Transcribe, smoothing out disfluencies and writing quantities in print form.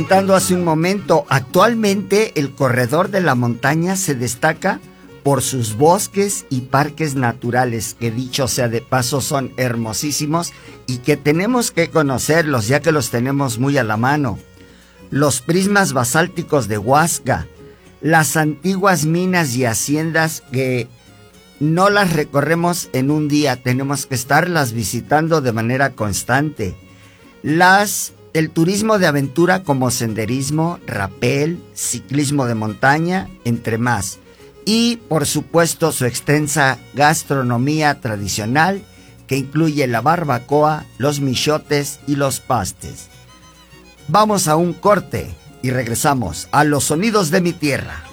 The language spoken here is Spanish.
Comentando hace un momento, actualmente el corredor de la montaña se destaca por sus bosques y parques naturales, que dicho sea de paso son hermosísimos y que tenemos que conocerlos ya que los tenemos muy a la mano. Los prismas basálticos de Huasca, las antiguas minas y haciendas que no las recorremos en un día, tenemos que estarlas visitando de manera constante. El turismo de aventura como senderismo, rapel, ciclismo de montaña, entre más. Y, por supuesto, su extensa gastronomía tradicional que incluye la barbacoa, los michotes y los pastes. Vamos a un corte y regresamos a los sonidos de mi tierra.